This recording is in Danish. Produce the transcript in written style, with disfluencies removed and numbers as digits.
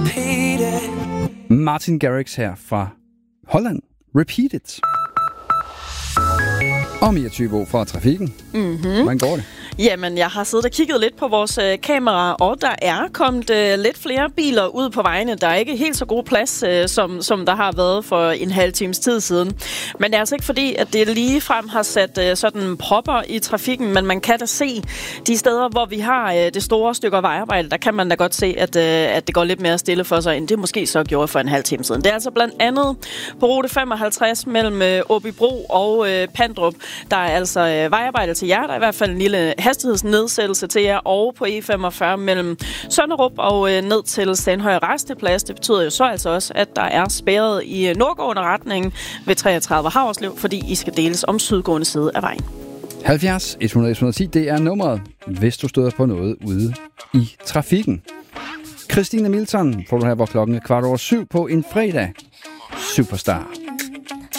repeat it. Martin Garrix her fra Holland. Repeat it. Og Mia Thybo fra Trafikken. Hvordan går det? Jamen, jeg har siddet og kigget lidt på vores kamera, og der er kommet lidt flere biler ud på vejene. Der er ikke helt så god plads, som der har været for en halv times tid siden. Men det er altså ikke fordi, at det ligefrem har sat sådan propper i trafikken, men man kan da se de steder, hvor vi har det store stykke vejarbejde, der kan man da godt se, at det går lidt mere stille for sig, end det måske så gjorde for en halv time siden. Det er altså blandt andet på rute 55 mellem Åbybro og Pandrup. Der er altså vejarbejde til jer, der er i hvert fald en lille hastighedsnedsættelse til jer, og på E45 mellem Sønderup og ned til Stenhøj Resteplads. Det betyder jo så altså også, at der er spærret i nordgående retning ved 33 Havreslev, fordi I skal deles om sydgående side af vejen. 70 100 110, det er nummeret, hvis du støder på noget ude i trafikken. Christina Milton får du her, hvor klokken er 7:15 på en fredag. Superstar.